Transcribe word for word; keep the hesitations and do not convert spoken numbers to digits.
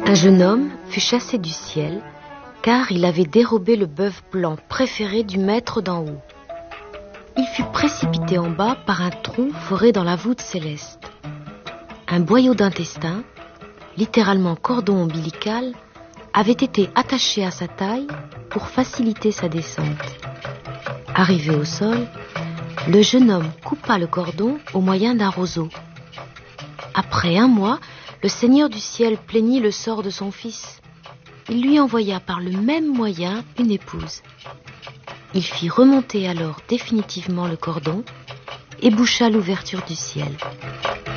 Un jeune homme fut chassé du ciel car il avait dérobé le bœuf blanc préféré du maître d'en haut. Il fut précipité en bas par un trou foré dans la voûte céleste. Un boyau d'intestin, littéralement cordon ombilical, avait été attaché à sa taille pour faciliter sa descente. Arrivé au sol, le jeune homme coupa le cordon au moyen d'un roseau. Après un mois, le Seigneur du ciel plaignit le sort de son fils. Il lui envoya par le même moyen une épouse. Il fit remonter alors définitivement le cordon et boucha l'ouverture du ciel.